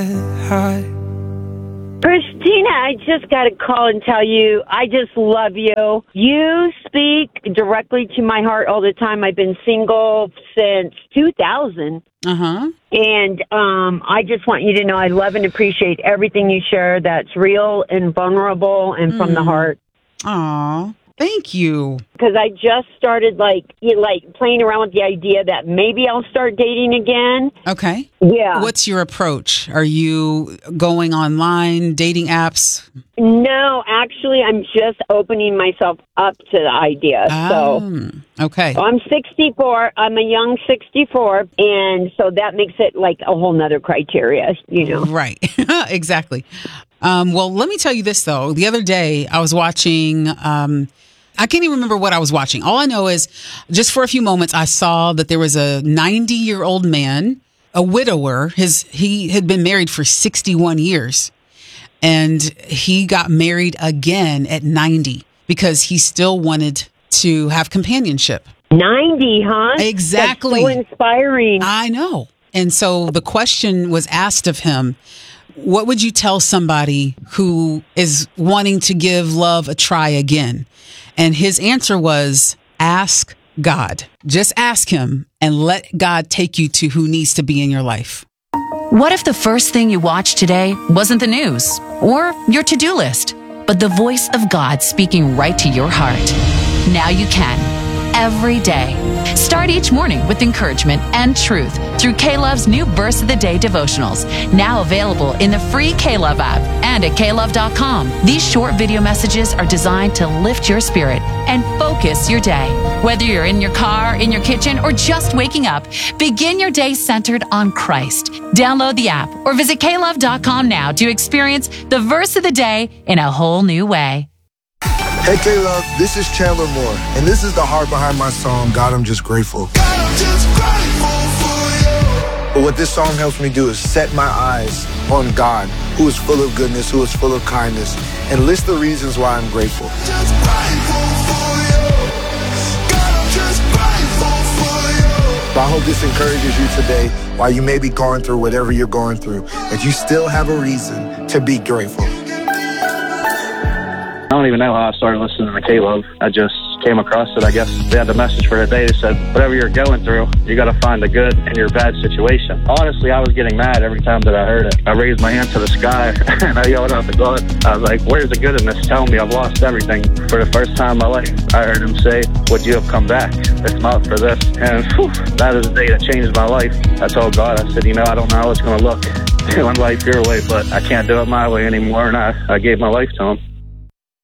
Hi. Christina, I just got to call and tell you, I just love you. You speak directly to my heart all the time. I've been single since 2000. And I just want you to know I love and appreciate everything you share that's real and vulnerable and from the heart. Aw, thank you. Because I just started playing around with the idea that maybe I'll start dating again. Okay. Yeah. What's your approach? Are you going online, dating apps? No, actually, I'm just opening myself up to the idea. Okay. So I'm 64. I'm a young 64. And so that makes it like a whole nother criteria, you know. Right. Exactly. Well, let me tell you this, though. The other day, I was watching... I can't even remember what I was watching. All I know is just for a few moments, I saw that there was a 90-year-old man, a widower. He had been married for 61 years. And he got married again at 90 because he still wanted to have companionship. 90, huh? Exactly. That's so inspiring. I know. And so the question was asked of him, what would you tell somebody who is wanting to give love a try again? And his answer was, ask God. Just ask him and let God take you to who needs to be in your life. What if the first thing you watched today wasn't the news or your to-do list, but the voice of God speaking right to your heart? Now you can. Every day. Start each morning with encouragement and truth through K-Love's new Verse of the Day devotionals, now available in the free K-Love app and at klove.com. These short video messages are designed to lift your spirit and focus your day. Whether you're in your car, in your kitchen, or just waking up, begin your day centered on Christ. Download the app or visit klove.com now to experience the Verse of the Day in a whole new way. Hey K-Love, this is Chandler Moore, and this is the heart behind my song, God, I'm Just Grateful. God, I'm just grateful for you. But what this song helps me do is set my eyes on God, who is full of goodness, who is full of kindness, and list the reasons why I'm grateful. Just grateful for you. God, I'm just grateful for you. I hope this encourages you today, while you may be going through whatever you're going through, that you still have a reason to be grateful. I don't even know how I started listening to K-Love. I just came across it. I guess they had the message for today. They said, whatever you're going through, you got to find the good in your bad situation. Honestly, I was getting mad every time that I heard it. I raised my hand to the sky and I yelled out to God. I was like, where's the good in this? Tell me I've lost everything. For the first time in my life, I heard him say, would you have come back if not for this? And that is the day that changed my life. I told God, I said, I don't know how it's going to look in life your way, but I can't do it my way anymore. And I gave my life to him.